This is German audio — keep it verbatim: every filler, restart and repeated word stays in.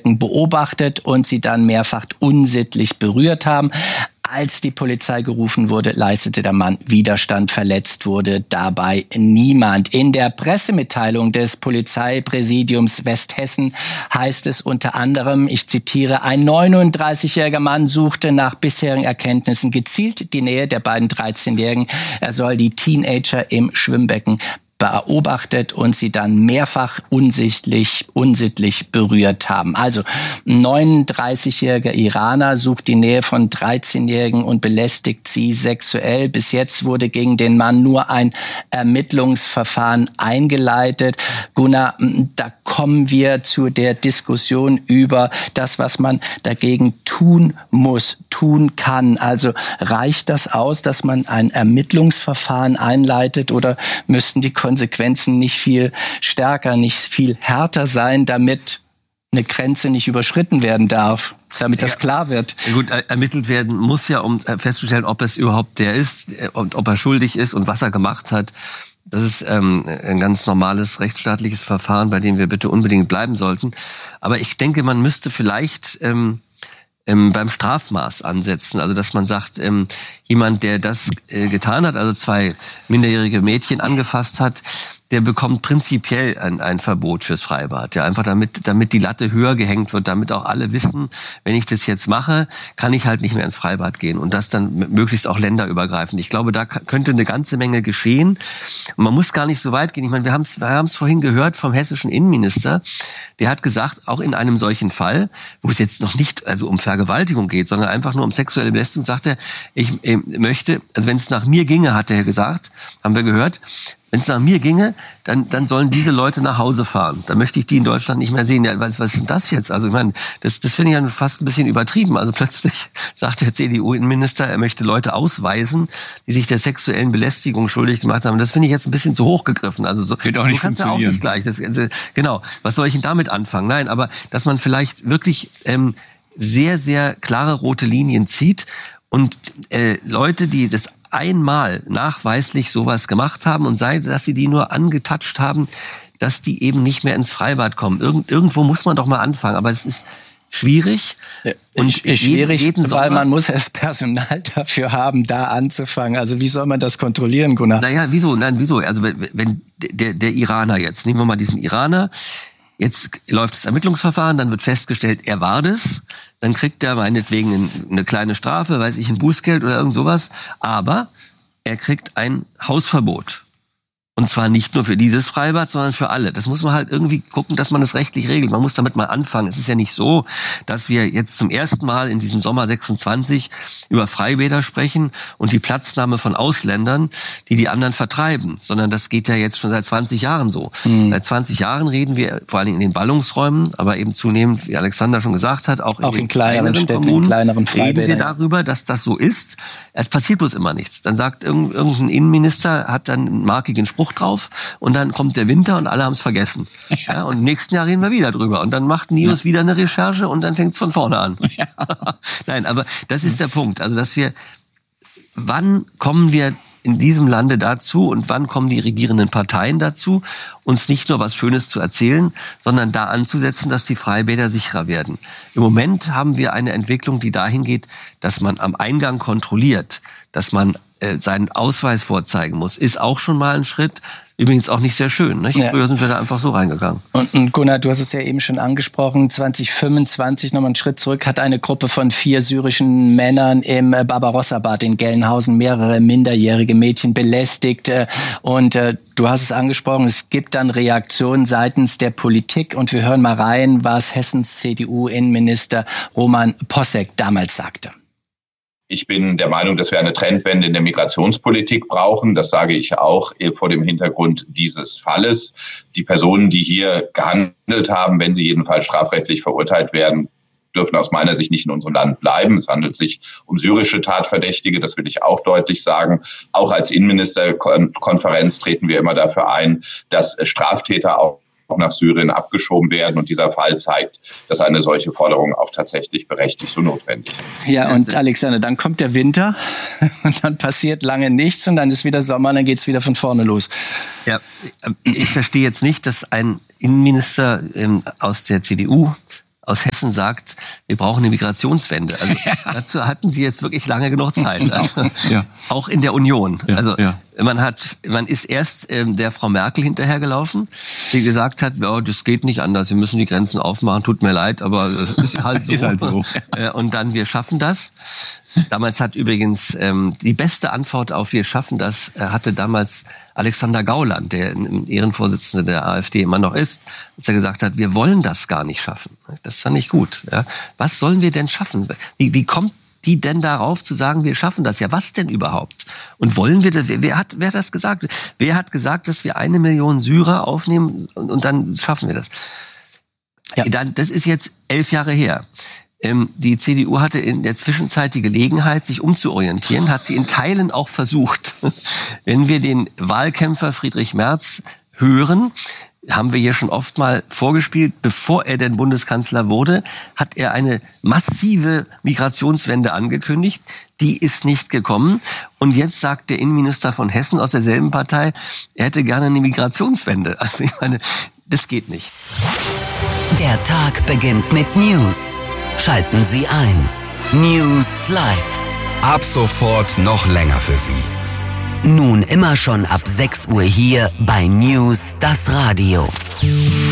Schwimmbecken beobachtet und sie dann mehrfach unsittlich berührt haben. Als die Polizei gerufen wurde, leistete der Mann Widerstand, verletzt wurde dabei niemand. In der Pressemitteilung des Polizeipräsidiums Westhessen heißt es unter anderem, ich zitiere, ein neununddreißigjähriger Mann suchte nach bisherigen Erkenntnissen gezielt die Nähe der beiden dreizehnjährigen. Er soll die Teenager im Schwimmbecken beobachtet und sie dann mehrfach unsichtlich, unsittlich berührt haben. Also ein neununddreißigjähriger Iraner sucht die Nähe von dreizehnjährigen und belästigt sie sexuell. Bis jetzt wurde gegen den Mann nur ein Ermittlungsverfahren eingeleitet. Gunnar, da kommen wir zu der Diskussion über das, was man dagegen tun muss, tun kann. Also reicht das aus, dass man ein Ermittlungsverfahren einleitet, oder müssten die Konsequenzen nicht viel stärker, nicht viel härter sein, damit eine Grenze nicht überschritten werden darf, damit das ja klar wird? Gut, ermittelt werden muss ja, um festzustellen, ob es überhaupt der ist und ob er schuldig ist und was er gemacht hat. Das ist ähm, ein ganz normales rechtsstaatliches Verfahren, bei dem wir bitte unbedingt bleiben sollten. Aber ich denke, man müsste vielleicht ähm, ähm, beim Strafmaß ansetzen. Also dass man sagt, ähm, jemand, der das äh, getan hat, also zwei minderjährige Mädchen angefasst hat, der bekommt prinzipiell ein, ein Verbot fürs Freibad. Ja, einfach damit, damit die Latte höher gehängt wird, damit auch alle wissen, wenn ich das jetzt mache, kann ich halt nicht mehr ins Freibad gehen. Und das dann möglichst auch länderübergreifend. Ich glaube, da könnte eine ganze Menge geschehen. Und man muss gar nicht so weit gehen. Ich meine, wir haben es wir haben es vorhin gehört vom hessischen Innenminister. Der hat gesagt, auch in einem solchen Fall, wo es jetzt noch nicht also um Vergewaltigung geht, sondern einfach nur um sexuelle Belästigung, sagt er, ich äh, möchte, also wenn es nach mir ginge, hat er gesagt, haben wir gehört, wenn es nach mir ginge, dann, dann sollen diese Leute nach Hause fahren. Dann möchte ich die in Deutschland nicht mehr sehen. Ja, was, was ist denn das jetzt? Also ich meine, das, das finde ich ja fast ein bisschen übertrieben. Also plötzlich sagt der C D U-Innenminister, er möchte Leute ausweisen, die sich der sexuellen Belästigung schuldig gemacht haben. Das finde ich jetzt ein bisschen zu hoch gegriffen. Also so, wird auch nicht du kannst ja auch nicht gleich. Das, genau. Was soll ich denn damit anfangen? Nein, aber dass man vielleicht wirklich ähm, sehr, sehr klare rote Linien zieht und äh, Leute, die das einmal nachweislich sowas gemacht haben und sei, dass sie die nur angetatscht haben, dass die eben nicht mehr ins Freibad kommen. Irgend, irgendwo muss man doch mal anfangen, aber es ist schwierig. Und ist schwierig, jeden, jeden weil man muss erst Personal dafür haben, da anzufangen. Also wie soll man das kontrollieren, Gunnar? Naja, wieso? Nein, wieso? Also wenn, wenn der, der Iraner jetzt, nehmen wir mal diesen Iraner, jetzt läuft das Ermittlungsverfahren, dann wird festgestellt, er war das. Dann kriegt er meinetwegen eine kleine Strafe, weiß ich, ein Bußgeld oder irgend sowas. Aber er kriegt ein Hausverbot. Und zwar nicht nur für dieses Freibad, sondern für alle. Das muss man halt irgendwie gucken, dass man das rechtlich regelt. Man muss damit mal anfangen. Es ist ja nicht so, dass wir jetzt zum ersten Mal in diesem Sommer sechsundzwanzig über Freibäder sprechen und die Platznahme von Ausländern, die die anderen vertreiben. Sondern das geht ja jetzt schon seit zwanzig Jahren so. Mhm. Seit zwanzig Jahren reden wir, vor allem in den Ballungsräumen, aber eben zunehmend, wie Alexander schon gesagt hat, auch, auch in, in kleineren, kleineren Städten, Kommunen, in kleineren Freibädern. Reden wir darüber, dass das so ist. Es passiert bloß immer nichts. Dann sagt irgendein Innenminister, hat dann einen markigen Spruch drauf und dann kommt der Winter und alle haben es vergessen. Ja. Ja, und im nächsten Jahr reden wir wieder drüber und dann macht Nius ja. wieder eine Recherche und dann fängt es von vorne an. Ja. Nein, aber das ist der Punkt. Also dass wir, wann kommen wir in diesem Lande dazu und wann kommen die regierenden Parteien dazu, uns nicht nur was Schönes zu erzählen, sondern da anzusetzen, dass die Freibäder sicherer werden. Im Moment haben wir eine Entwicklung, die dahin geht, dass man am Eingang kontrolliert, dass man äh, seinen Ausweis vorzeigen muss, ist auch schon mal ein Schritt. Übrigens auch nicht sehr schön. Nicht? Ja. Früher sind wir da einfach so reingegangen. Und, und Gunnar, du hast es ja eben schon angesprochen, zwanzig fünfundzwanzig, nochmal einen Schritt zurück, hat eine Gruppe von vier syrischen Männern im Barbarossa-Bad in Gelnhausen mehrere minderjährige Mädchen belästigt. Und äh, du hast es angesprochen, es gibt dann Reaktionen seitens der Politik. Und wir hören mal rein, was Hessens C D U-Innenminister Roman Posek damals sagte. Ich bin der Meinung, dass wir eine Trendwende in der Migrationspolitik brauchen. Das sage ich auch vor dem Hintergrund dieses Falles. Die Personen, die hier gehandelt haben, wenn sie jedenfalls strafrechtlich verurteilt werden, dürfen aus meiner Sicht nicht in unserem Land bleiben. Es handelt sich um syrische Tatverdächtige, das will ich auch deutlich sagen. Auch als Innenministerkonferenz treten wir immer dafür ein, dass Straftäter auch nach Syrien abgeschoben werden. Und dieser Fall zeigt, dass eine solche Forderung auch tatsächlich berechtigt und notwendig ist. Ja, und Alexander, dann kommt der Winter und dann passiert lange nichts und dann ist wieder Sommer und dann geht's wieder von vorne los. Ja, ich verstehe jetzt nicht, dass ein Innenminister ähm, aus der C D U aus Hessen sagt, wir brauchen eine Migrationswende. Also ja. dazu hatten Sie jetzt wirklich lange genug Zeit. Also, ja. Auch in der Union. Ja. Also ja. man hat, man ist erst ähm, der Frau Merkel hinterhergelaufen, die gesagt hat, oh, das geht nicht anders, wir müssen die Grenzen aufmachen, tut mir leid, aber äh, ist halt so. ist halt so. Und dann, wir schaffen das. Damals hat übrigens ähm, die beste Antwort auf wir schaffen das, äh, hatte damals Alexander Gauland, der Ehrenvorsitzende der AfD immer noch ist, als er gesagt hat, wir wollen das gar nicht schaffen. Das fand ich gut. Ja. Was sollen wir denn schaffen? Wie, wie kommt die denn darauf zu sagen, wir schaffen das? Ja, was denn überhaupt? Und wollen wir das? Wer, wer hat, wer hat das gesagt? Wer hat gesagt, dass wir eine Million Syrer aufnehmen und, und dann schaffen wir das? Ja. Dann, das ist jetzt elf Jahre her. Die C D U hatte in der Zwischenzeit die Gelegenheit, sich umzuorientieren, hat sie in Teilen auch versucht. Wenn wir den Wahlkämpfer Friedrich Merz hören, haben wir hier schon oft mal vorgespielt, bevor er denn Bundeskanzler wurde, hat er eine massive Migrationswende angekündigt. Die ist nicht gekommen. Und jetzt sagt der Innenminister von Hessen aus derselben Partei, er hätte gerne eine Migrationswende. Also ich meine, das geht nicht. Der Tag beginnt mit News. Schalten Sie ein. News Live. Ab sofort noch länger für Sie. Nun immer schon ab sechs Uhr hier bei News das Radio.